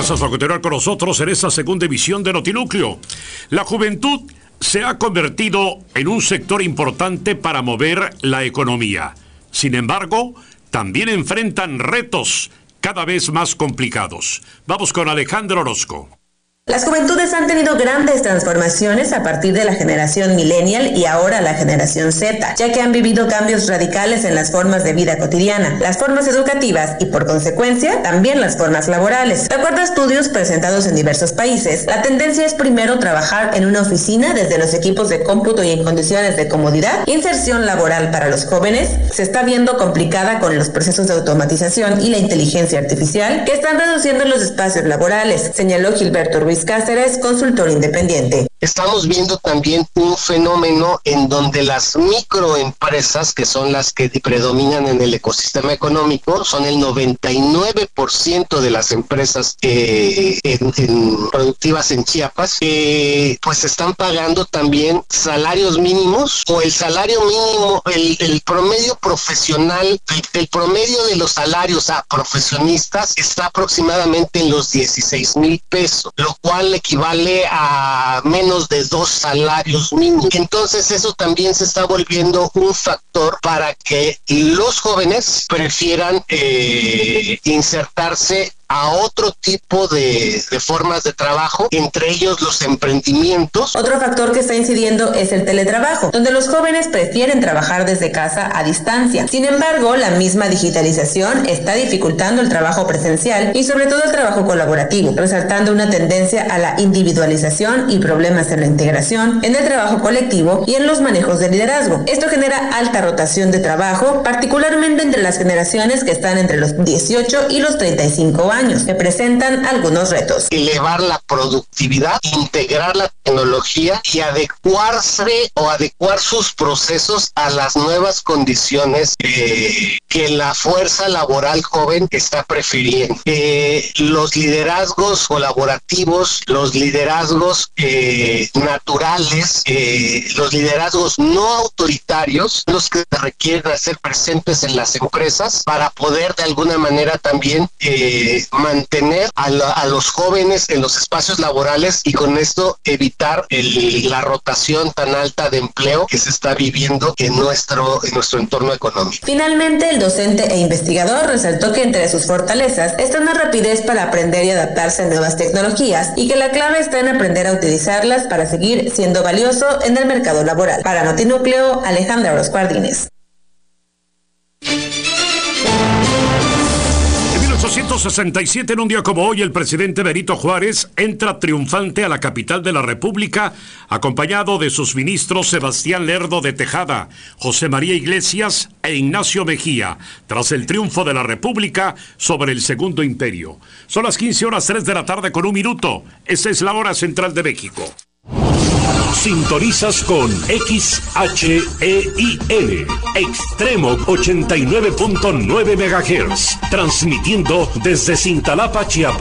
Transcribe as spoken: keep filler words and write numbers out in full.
Gracias por continuar con nosotros en esta segunda emisión de Notinúcleo. La juventud se ha convertido en un sector importante para mover la economía. Sin embargo, también enfrentan retos cada vez más complicados. Vamos con Alejandro Orozco. Las juventudes han tenido grandes transformaciones a partir de la generación millennial y ahora la generación Z, ya que han vivido cambios radicales en las formas de vida cotidiana, las formas educativas y, por consecuencia, también las formas laborales. De acuerdo a estudios presentados en diversos países, la tendencia es primero trabajar en una oficina desde los equipos de cómputo y en condiciones de comodidad. Inserción laboral para los jóvenes se está viendo complicada con los procesos de automatización y la inteligencia artificial que están reduciendo los espacios laborales, señaló Gilberto Ruiz Cáceres, consultor independiente. Estamos viendo también un fenómeno en donde las microempresas, que son las que predominan en el ecosistema económico, son el noventa y nueve por ciento de las empresas eh, en, en productivas en Chiapas, que pues están pagando también salarios mínimos o el salario mínimo, el, el promedio profesional, el, el promedio de los salarios a profesionistas está aproximadamente en los dieciséis mil pesos, lo cual equivale a menos de dos salarios mínimos. Entonces eso también se está volviendo un factor para que los jóvenes prefieran eh, insertarse a otro tipo de, de formas de trabajo, entre ellos los emprendimientos. Otro factor que está incidiendo es el teletrabajo, donde los jóvenes prefieren trabajar desde casa a distancia. Sin embargo, la misma digitalización está dificultando el trabajo presencial y sobre todo el trabajo colaborativo, resaltando una tendencia a la individualización y problemas en la integración, en el trabajo colectivo y en los manejos de liderazgo. Esto genera alta rotación de trabajo, particularmente entre las generaciones que están entre los dieciocho y los treinta y cinco años. años, que presentan algunos retos. Elevar la productividad, integrar la tecnología y adecuarse o adecuar sus procesos a las nuevas condiciones eh, que la fuerza laboral joven está prefiriendo. Eh, los liderazgos colaborativos, los liderazgos eh, naturales, eh, los liderazgos no autoritarios, los que requieren hacer presentes en las empresas para poder de alguna manera también eh, mantener a, la, a los jóvenes en los espacios laborales y con esto evitar el, la rotación tan alta de empleo que se está viviendo en nuestro, en nuestro entorno económico. Finalmente, el docente e investigador resaltó que entre sus fortalezas está una rapidez para aprender y adaptarse a nuevas tecnologías y que la clave está en aprender a utilizarlas para seguir siendo valioso en el mercado laboral. Para Notinúcleo, Alejandra Orozco Ardínez. En mil ochocientos sesenta y siete, en un día como hoy, el presidente Benito Juárez entra triunfante a la capital de la República, acompañado de sus ministros Sebastián Lerdo de Tejada, José María Iglesias e Ignacio Mejía, tras el triunfo de la República sobre el Segundo Imperio. Son las quince horas tres de la tarde con un minuto. Esta es la hora central de México. Sintonizas con X H E I N, Extremo ochenta y nueve punto nueve megahertz, transmitiendo desde Cintalapa, Chiapas.